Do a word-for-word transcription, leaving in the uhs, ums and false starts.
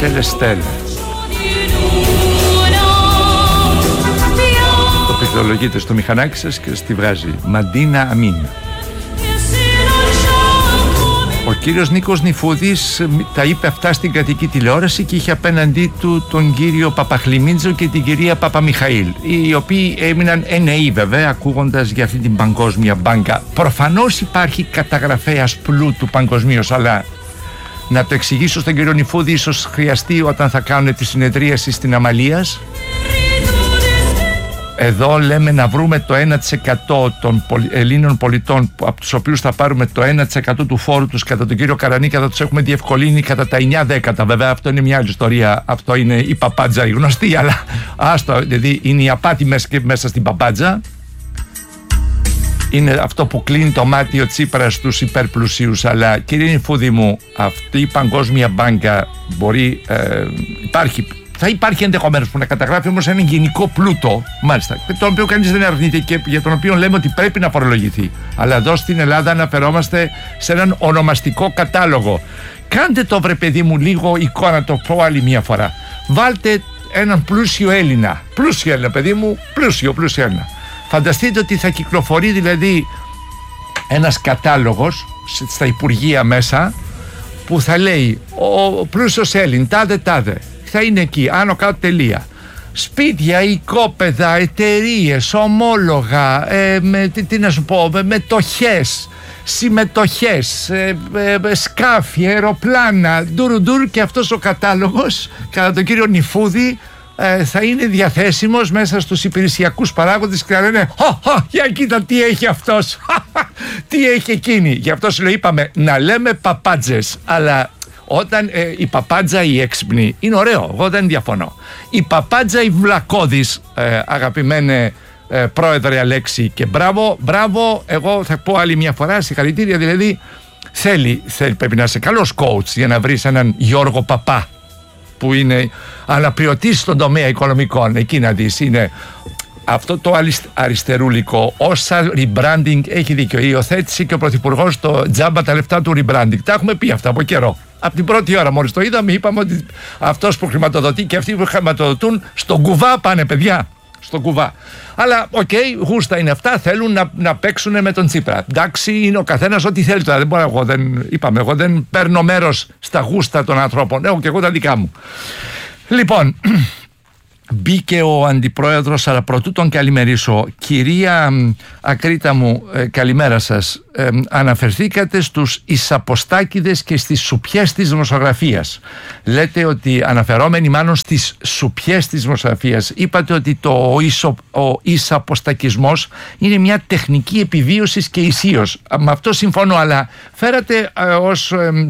Στέλε στέλε. Το πληκτρολογείτε στο μηχανάκι σας και στη βγάζει Μαντίνα Αμίν. Ο κύριος Νίκος Νηφούδης τα είπε αυτά στην κρατική τηλεόραση και είχε απέναντί του τον κύριο Παπαχλιμίτζο και την κυρία Παπαμιχαήλ, οι οποίοι έμειναν εννεοί βέβαια ακούγοντας για αυτή την παγκόσμια μπάνκα. Προφανώς υπάρχει καταγραφέας πλούτου παγκοσμίως, αλλά να το εξηγήσω στον κύριο Νηφούδη ίσως χρειαστεί όταν θα κάνουν τη συνεδρίαση στην Αμαλίας. Εδώ λέμε να βρούμε το ένα τοις εκατό των Ελλήνων πολιτών από τους οποίους θα πάρουμε το ένα τοις εκατό του φόρου τους. Κατά τον κύριο Καρανίκα θα τους έχουμε διευκολύνει κατά τα εννιά δέκατα. Βέβαια αυτό είναι μια άλλη ιστορία. Αυτό είναι η παπάντζα η γνωστή, αλλά άστο, δηλαδή είναι η απάτη μέσα στην παπάντζα. Είναι αυτό που κλείνει το μάτι ο Τσίπρας στους υπερπλουσίους. Αλλά κύριε Νηφούδη μου, αυτή η παγκόσμια μπάνκα μπορεί, ε, υπάρχει, θα υπάρχει ενδεχομένως που να καταγράφει όμως έναν γενικό πλούτο, μάλιστα, τον οποίο κανείς δεν αρνείται και για τον οποίο λέμε ότι πρέπει να φορολογηθεί. Αλλά εδώ στην Ελλάδα αναφερόμαστε σε έναν ονομαστικό κατάλογο. Κάντε το βρε παιδί μου λίγο εικόνα, το πω άλλη μια φορά. Βάλτε έναν πλούσιο Έλληνα, πλούσιο Έλληνα παιδί μου, πλούσιο, πλούσιο Έλληνα. Φανταστείτε ότι θα κυκλοφορεί δηλαδή ένας κατάλογος στα Υπουργεία μέσα που θα λέει ο πλούσιος Έλλην, τάδε τάδε, θα είναι εκεί, άνω κάτω τελεία. Σπίτια, οικόπεδα, εταιρείες, ομόλογα, ε, με, τι, τι να σου πω, με, μετοχές, συμμετοχές, ε, ε, σκάφη, αεροπλάνα, ντουρουντουρ, και αυτός ο κατάλογος κατά τον κύριο Νηφούδη ε, θα είναι διαθέσιμος μέσα στους υπηρεσιακούς παράγοντες και θα λένε «Χα, για κοίτα τι έχει αυτός, τι έχει εκείνη». Γι' αυτό σου λέω, είπαμε να λέμε παπάντζες, αλλά όταν ε, η παπάντζα η έξυπνη είναι ωραίο, εγώ δεν διαφωνώ. Η παπάντζα η βλακώδης, ε, αγαπημένε ε, πρόεδρε Αλέξη, και μπράβο, μπράβο, εγώ θα πω άλλη μια φορά, συγχαρητήρια, δηλαδή θέλει, θέλει, πρέπει να είσαι καλός coach για να βρεις έναν Γιώργο Παπά που είναι αναπληρωτής στον τομέα οικονομικών. Εκεί να δεις, είναι αυτό το αριστερούλικο, όσα rebranding, έχει δίκιο, υιοθέτησε και ο Πρωθυπουργός το τζάμπα τα λεφτά του rebranding. Τα έχουμε πει αυτά από καιρό. Από την πρώτη ώρα μόλις το είδαμε είπαμε ότι αυτός που χρηματοδοτεί και αυτοί που χρηματοδοτούν στον κουβά πάνε, παιδιά, στον κουβά. Αλλά οκ, okay, γούστα είναι αυτά, θέλουν να, να παίξουν με τον Τσίπρα. Εντάξει, είναι ο καθένας ό,τι θέλει τώρα. Δεν μπορώ, εγώ δεν, είπαμε, εγώ δεν παίρνω μέρος στα γούστα των ανθρώπων. Έχω και εγώ τα δικά μου. Λοιπόν, μπήκε ο αντιπρόεδρος, αλλά πρωτού τον καλημερίσω. Κυρία Ακρίτα μου, ε, καλημέρα σας. Ε, αναφερθήκατε στους εισαποστάκηδες και στις σουπιές της δημοσιογραφίας. Λέτε ότι, αναφερόμενοι μάλλον στις σουπιές της δημοσιογραφίας, είπατε ότι το, ο, ισο, ο εισαποστακισμός είναι μια τεχνική επιβίωσης και ισίως. Με αυτό συμφωνώ, αλλά φέρατε ε, ως ε,